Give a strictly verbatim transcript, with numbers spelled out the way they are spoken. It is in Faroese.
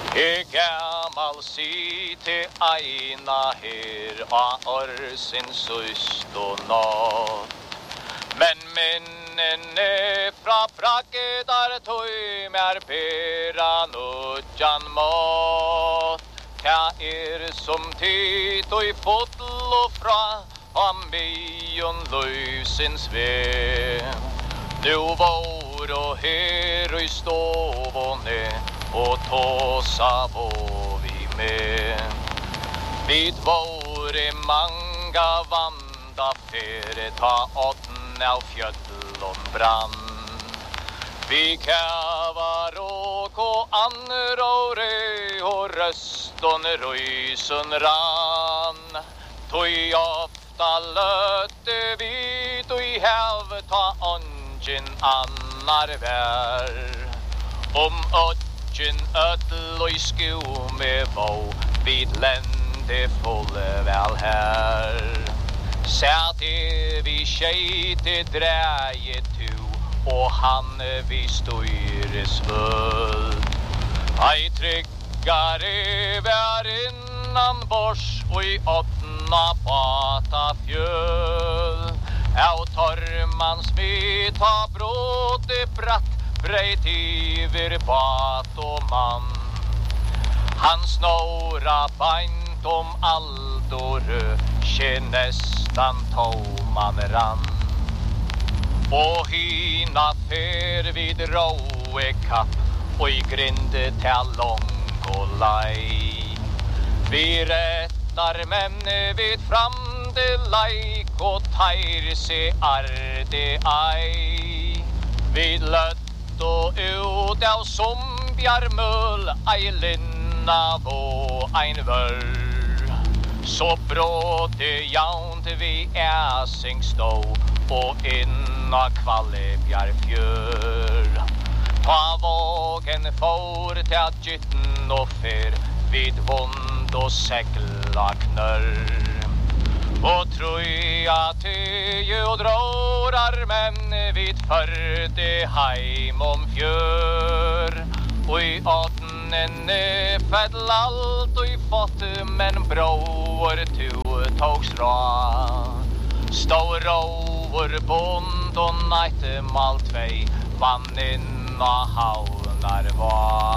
I gammal si til eina her av årsins øst og natt. Men minnene fra brakedar tøy mer pera nudjan mat. Ta er som tid og fotl og fra av mion løysins ve. Nu vår og her og stov og ned og tåsa vår vi med. Vid våre manga vanda fere ta åtten av fjöllon brann. Vi kavar och och anrore och röston röjsen rann. Tog ofta lötte vi tog häv ta ongen annar vär. Om ötjen ödl och sko med vå vid lände fulle väl här. Sätte vi tjejte dräget tu och han vi styres völd. Aj tryggare vär innan bors och i åttna bata fjöl. Av torman smita bråte bratt breit iver bat och man. Han snåra bant om aldore kje nästan tåman rann. Och hina fer vid råe kapp och i grinde till lång och laj. Vi rättar men vid fram det lajk och tajr se arde aj. Vid lött och ut av sombjarmull aj linna vå ein vörr. Så bråte jaunt vi äsing stå och inna kvallebjar fjör. Ta vågen for till att gytten och fer vid vond och segla knörr. Och troja till och drårar men vid förde heim om fjör. Och i åttnen fäll allt och i fått men bror to togs ra. Stå råver bond och najte mal tvei vann inna haunar var.